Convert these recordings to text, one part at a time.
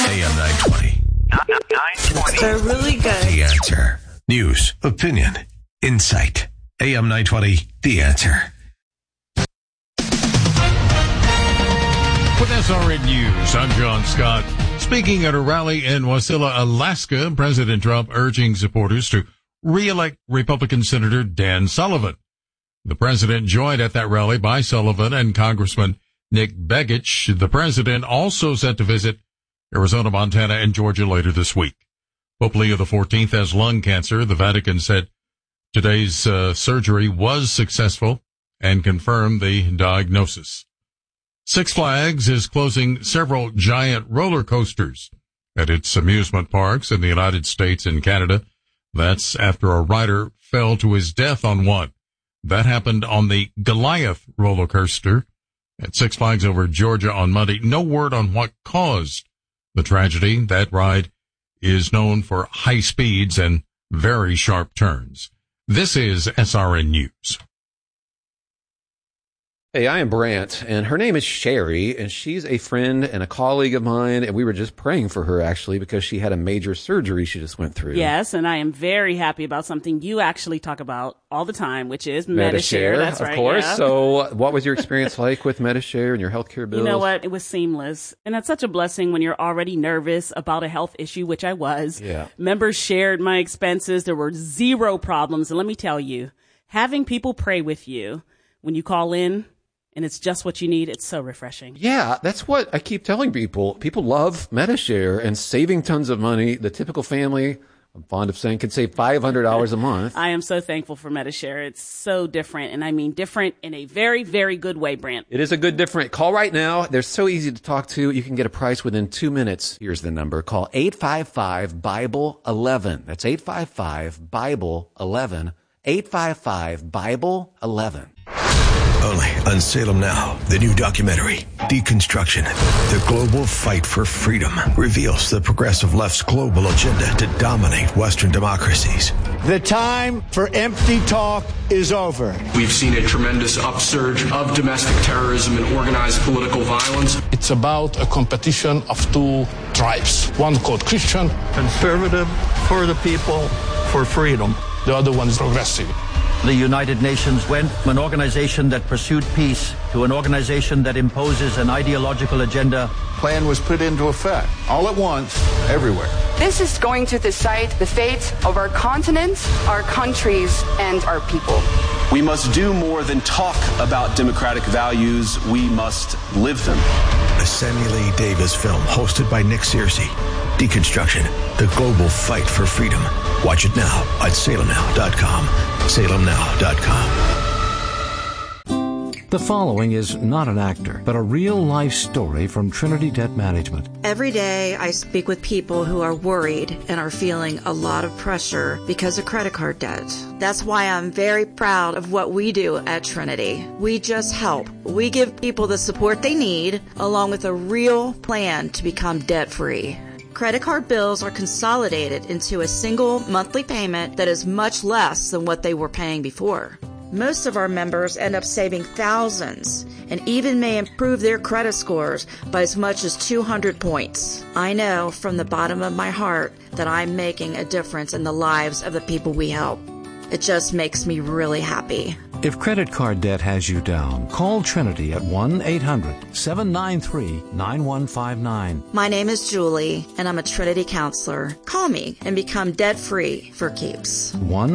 AM 920. 920. They're really good. The Answer. News, opinion, insight. AM 920, The Answer. With SRN News, I'm John Scott. Speaking at a rally in Wasilla, Alaska, President Trump urging supporters to re-elect Republican Senator Dan Sullivan. The president joined at that rally by Sullivan and Congressman Nick Begich. The president also set to visit Arizona, Montana, and Georgia later this week. Pope Leo XIV has lung cancer. The Vatican said today's surgery was successful and confirmed the diagnosis. Six Flags is closing several giant roller coasters at its amusement parks in the United States and Canada. That's after a rider fell to his death on one. That happened on the Goliath roller coaster at Six Flags over Georgia on Monday. No word on what caused the tragedy. That ride is known for high speeds and very sharp turns. This is SRN News. Hey, I am Brant, and her name is Sherry, and she's a friend and a colleague of mine, and we were just praying for her, actually, because she had a major surgery she just went through. Yes, and I am very happy about something you actually talk about all the time, which is Medi-Share. That's right, of course. Yeah. So what was your experience like with Medi-Share and your healthcare bills? You know what? It was seamless, and that's such a blessing when you're already nervous about a health issue, which I was. Yeah. Members shared my expenses. There were zero problems, and let me tell you, having people pray with you when you call in, and it's just what you need. It's so refreshing. Yeah, that's what I keep telling people. People love Medi-Share and saving tons of money. The typical family, I'm fond of saying, can save $500 a month. I am so thankful for Medi-Share. It's so different, and I mean different in a very, very good way, Brant. It is a good different. Call right now. They're so easy to talk to. You can get a price within 2 minutes. Here's the number. Call 855-BIBLE-11. That's 855-BIBLE-11. 855-BIBLE-11. Only on Salem Now, the new documentary, Deconstruction, the global fight for freedom, reveals the progressive left's global agenda to dominate Western democracies. The time for empty talk is over. We've seen a tremendous upsurge of domestic terrorism and organized political violence. It's about a competition of two tribes. One called Christian. Conservative, for the people, for freedom. The other one is progressive. The United Nations went from an organization that pursued peace to an organization that imposes an ideological agenda. Plan was put into effect all at once, everywhere. This is going to decide the fate of our continent, our countries, and our people. We must do more than talk about democratic values. We must live them. A Samuel A. Davis film hosted by Nick Searcy. Deconstruction, the global fight for freedom. Watch it now at salemnow.com. salemnow.com. The following is not an actor, but a real-life story from Trinity Debt Management. Every day I speak with people who are worried and are feeling a lot of pressure because of credit card debt. That's why I'm very proud of what we do at Trinity. We just help. We give people the support they need, along with a real plan to become debt-free. Credit card bills are consolidated into a single monthly payment that is much less than what they were paying before. Most of our members end up saving thousands and even may improve their credit scores by as much as 200 points. I know from the bottom of my heart that I'm making a difference in the lives of the people we help. It just makes me really happy. If credit card debt has you down, call Trinity at 1-800-793-9159. My name is Julie, and I'm a Trinity counselor. Call me and become debt-free for keeps.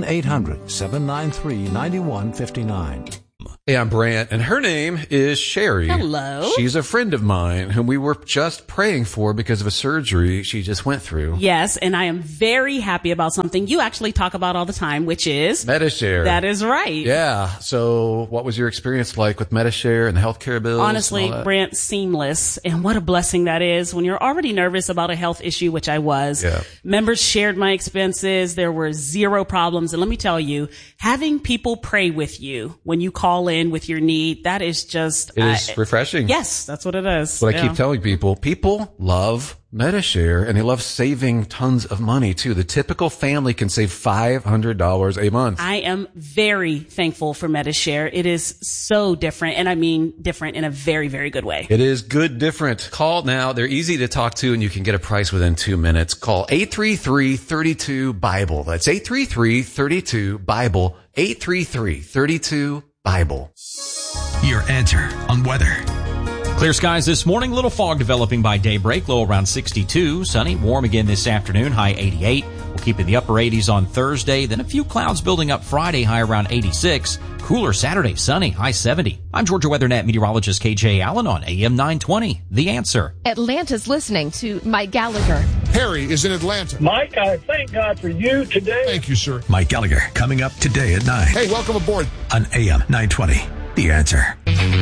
1-800-793-9159. Hey, I'm Brant, and her name is Sherry. Hello. She's a friend of mine whom we were just praying for because of a surgery she just went through. Yes, and I am very happy about something you actually talk about all the time, which is Medi-Share. That is right. Yeah. So what was your experience like with Medi-Share and the healthcare bills? Honestly, Brant, seamless. And what a blessing that is when you're already nervous about a health issue, which I was. Yeah. Members shared my expenses. There were zero problems. And let me tell you, having people pray with you when you call in with your need, that is just... It is refreshing. Yes, that's what it is. What I keep telling people. People love Medi-Share, and they love saving tons of money too. The typical family can save $500 a month. I am very thankful for Medi-Share. It is so different, and I mean different in a very, very good way. It is good different. Call now. They're easy to talk to, and you can get a price within 2 minutes. Call 833-32-BIBLE. That's 833-32-BIBLE. 833-32-BIBLE. Your answer on weather. Clear skies this morning, little fog developing by daybreak, low around 62, sunny, warm again this afternoon, high 88. We'll keep in the upper 80s on Thursday, then a few clouds building up Friday, high around 86. Cooler Saturday, sunny, high 70. I'm Georgia WeatherNet meteorologist KJ Allen on AM 920. The Answer. Atlanta's listening to Mike Gallagher. Harry is in Atlanta. Mike, I thank God for you today. Thank you, sir. Mike Gallagher, coming up today at 9. Hey, welcome aboard. On AM 920. The Answer.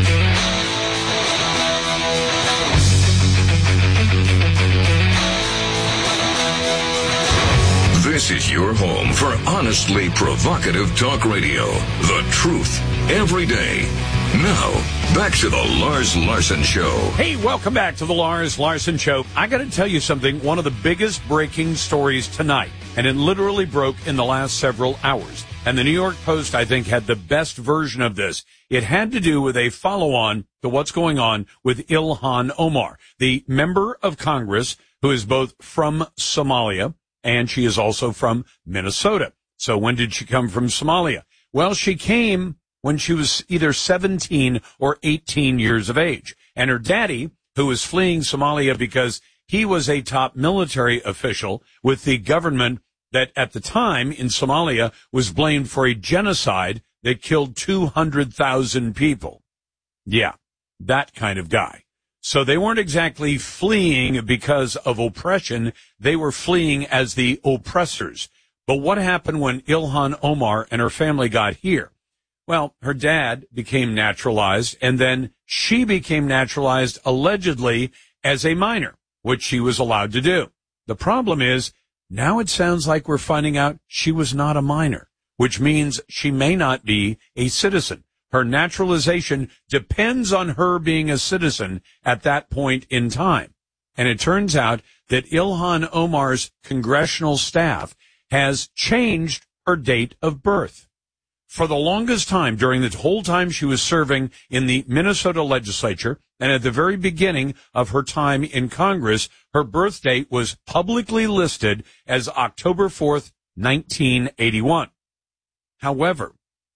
This is your home for honestly provocative talk radio. The truth every day. Now, back to the Lars Larson Show. Hey, welcome back to the Lars Larson Show. I got to tell you something, one of the biggest breaking stories tonight, and it literally broke in the last several hours. And the New York Post, I think, had the best version of this. It had to do with a follow-on to what's going on with Ilhan Omar, the member of Congress who is both from Somalia and she is also from Minnesota. So when did she come from Somalia? Well, she came when she was either 17 or 18 years of age. And her daddy, who was fleeing Somalia because he was a top military official with the government that at the time in Somalia was blamed for a genocide that killed 200,000 people. Yeah, that kind of guy. So they weren't exactly fleeing because of oppression. They were fleeing as the oppressors. But what happened when Ilhan Omar and her family got here? Well, her dad became naturalized, and then she became naturalized allegedly as a minor, which she was allowed to do. The problem is, now it sounds like we're finding out she was not a minor, which means she may not be a citizen. Her naturalization depends on her being a citizen at that point in time. And it turns out that Ilhan Omar's congressional staff has changed her date of birth. For the longest time, during the whole time she was serving in the Minnesota legislature, and at the very beginning of her time in Congress, her birth date was publicly listed as October 4th, 1981. However,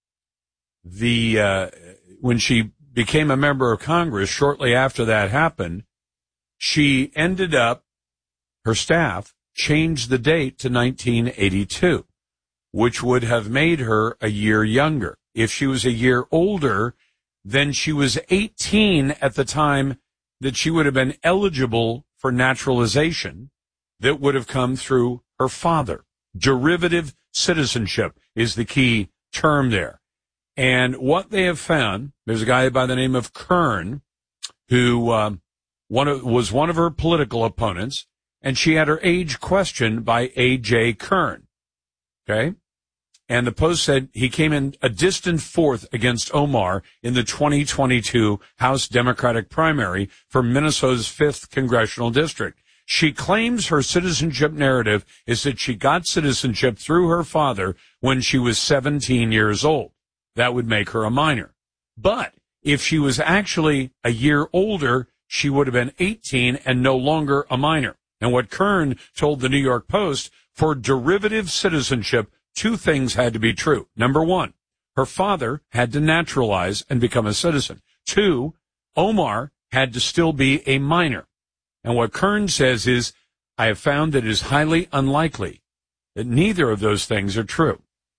when she became a member of Congress, shortly after that happened, she ended up, her staff changed the date to 1982, which would have made her a year younger. If she was a year older, then she was 18 at the time that she would have been eligible for naturalization that would have come through her father. Derivative citizenship is the key term there. And what they have found, there's a guy by the name of Kern who was one of her political opponents, and she had her age questioned by A.J. Kern. Okay? And the Post said he came in a distant fourth against Omar in the 2022 House Democratic primary for Minnesota's 5th congressional district. She claims her citizenship narrative is that she got citizenship through her father when she was 17 years old. That would make her a minor. But if she was actually a year older, she would have been 18 and no longer a minor. And what Kern told the New York Post, for derivative citizenship, 2 things had to be true. Number 1, her father had to naturalize and become a citizen. 2, Omar had to still be a minor. And what Kern says is, I have found that it is highly unlikely that neither of those things are true.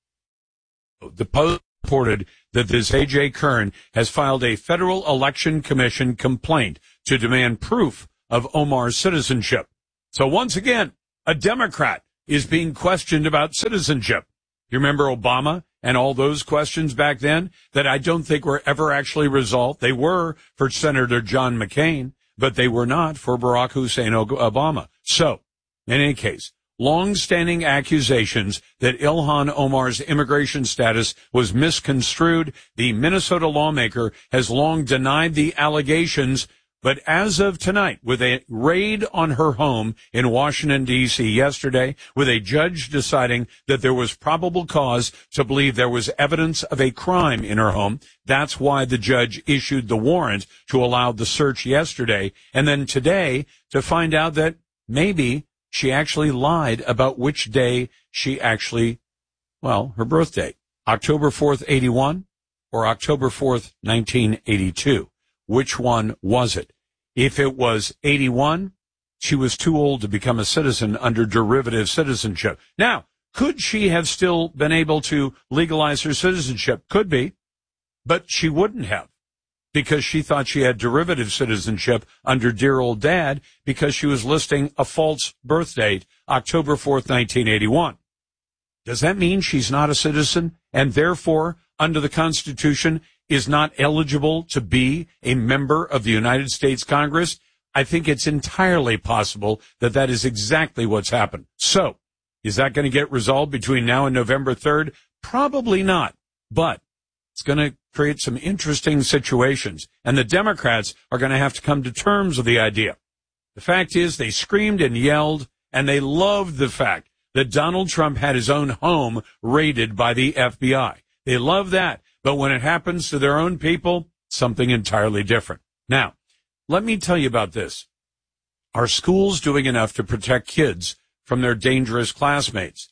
The Post reported that this A.J. Kern has filed a Federal Election Commission complaint to demand proof of Omar's citizenship. So once again, a Democrat is being questioned about citizenship. You remember Obama and all those questions back then that I don't think were ever actually resolved? They were for Senator John McCain, but they were not for Barack Hussein Obama. So, in any case, long-standing accusations that Ilhan Omar's immigration status was misconstrued. The Minnesota lawmaker has long denied the allegations, But as of tonight, with a raid on her home in Washington, D.C. yesterday, with a judge deciding that there was probable cause to believe there was evidence of a crime in her home, that's why the judge issued the warrant to allow the search yesterday. And then today to find out that maybe she actually lied about which day she actually, well, her birth date. October 4th, 81 or October 4th, 1982. Which one was it? If it was 81, she was too old to become a citizen under derivative citizenship. Now, could she have still been able to legalize her citizenship? Could be, but she wouldn't have, because she thought she had derivative citizenship under dear old dad because she was listing a false birth date, October 4th, 1981. Does that mean she's not a citizen and therefore, under the Constitution, is not eligible to be a member of the United States Congress? I think it's entirely possible that that is exactly what's happened. So, is that going to get resolved between now and November 3rd? Probably not, but it's going to create some interesting situations, and the Democrats are going to have to come to terms with the idea. The fact is, they screamed and yelled, and they loved the fact that Donald Trump had his own home raided by the FBI. They love that. But when it happens to their own people, something entirely different. Now, let me tell you about this. Are schools doing enough to protect kids from their dangerous classmates?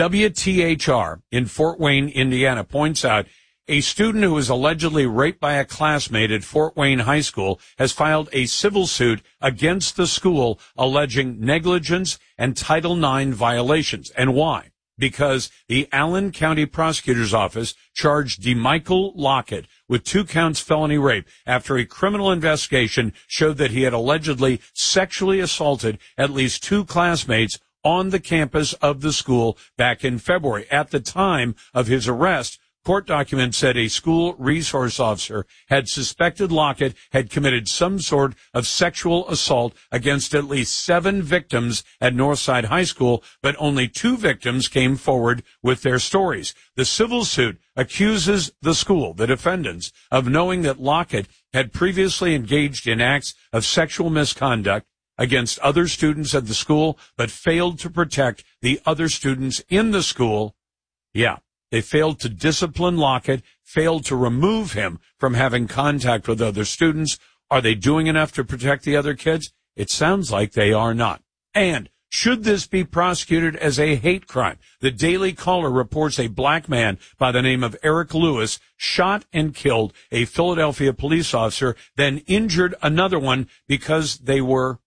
WTHR in Fort Wayne, Indiana, points out a student who was allegedly raped by a classmate at Fort Wayne High School has filed a civil suit against the school alleging negligence and Title IX violations. And why? Because the Allen County Prosecutor's Office charged DeMichael Lockett with 2 counts felony rape after a criminal investigation showed that he had allegedly sexually assaulted at least 2 classmates on the campus of the school back in February. At the time of his arrest, court documents said a school resource officer had suspected Lockett had committed some sort of sexual assault against at least 7 victims at Northside High School, but only 2 victims came forward with their stories. The civil suit accuses the school, the defendants, of knowing that Lockett had previously engaged in acts of sexual misconduct against other students at the school, but failed to protect the other students in the school. Yeah. They failed to discipline Lockett, failed to remove him from having contact with other students. Are they doing enough to protect the other kids? It sounds like they are not. And should this be prosecuted as a hate crime? The Daily Caller reports a black man by the name of Eric Lewis shot and killed a Philadelphia police officer, then injured another one because they were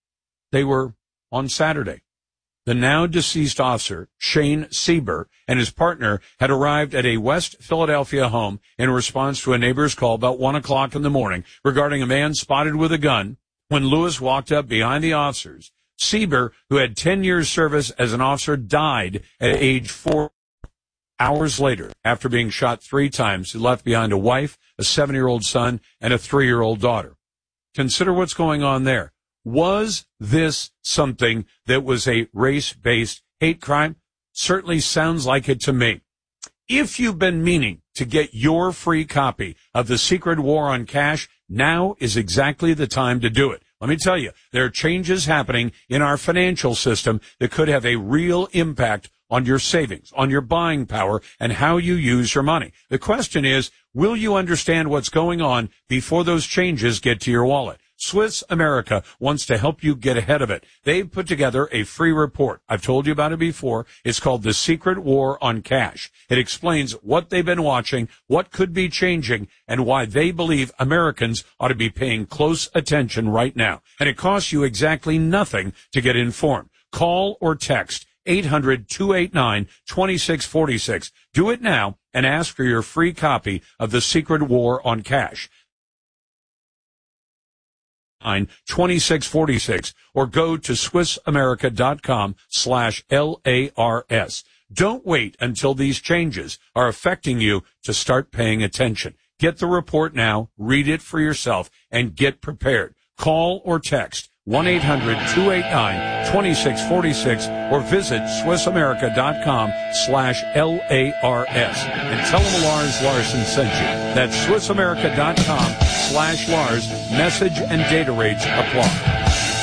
on Saturday. The now deceased officer, Shane Sieber, and his partner had arrived at a West Philadelphia home in response to a neighbor's call about 1 o'clock in the morning regarding a man spotted with a gun. When Lewis walked up behind the officers, Sieber, who had 10 years service as an officer, died at age 4. Hours later, after being shot 3 times, he left behind a wife, a 7-year-old son, and a 3-year-old daughter. Consider what's going on there. Was this something that was a race-based hate crime? Certainly sounds like it to me. If you've been meaning to get your free copy of The Secret War on Cash, now is exactly the time to do it. Let me tell you, there are changes happening in our financial system that could have a real impact on your savings, on your buying power, and how you use your money. The question is, will you understand what's going on before those changes get to your wallet? Swiss America wants to help you get ahead of it. They've put together a free report. I've told you about it before. It's called The Secret War on Cash. It explains what they've been watching, what could be changing, and why they believe Americans ought to be paying close attention right now. And it costs you exactly nothing to get informed. Call or text 800-289-2646. Do it now and ask for your free copy of The Secret War on Cash. 2646 or go to SwissAmerica.com/LARS. Don't wait until these changes are affecting you to start paying attention. Get the report now, read it for yourself, and get prepared. Call or text 1-800-289-2646 or visit SwissAmerica.com/LARS and tell them Lars Larson sent you. That's SwissAmerica.com/LARS. Lars. Message and data rates apply.